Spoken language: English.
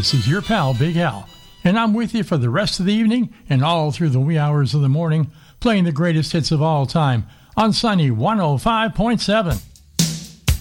This is your pal, Big Al, and I'm with you for the rest of the evening and all through the wee hours of the morning, playing the greatest hits of all time on Sunny 105.7.